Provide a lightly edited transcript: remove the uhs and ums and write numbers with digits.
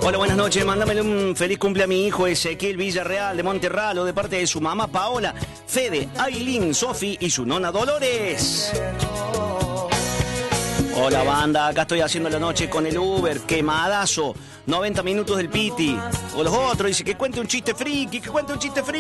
Hola, buenas noches. Mándamele un feliz cumple a mi hijo Ezequiel Villarreal de Monterralo, de parte de su mamá Paola, Fede, Ailín, Sofi y su nona Dolores. Hola, banda. Acá estoy haciendo la noche con el Uber. Quemadazo. 90 minutos del Piti. O los otros. Dice que cuente un chiste friki, que cuente un chiste friki.